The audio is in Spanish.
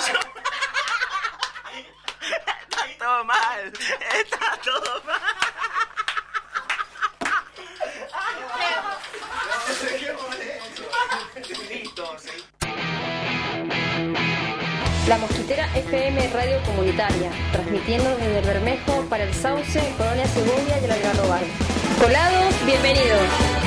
Está todo mal. Está todo mal. Listo, sí. La Mosquitera FM Radio Comunitaria, transmitiendo desde el Bermejo para el Sauce, Colonia Segovia y el Algarrobal. Colados, bienvenidos.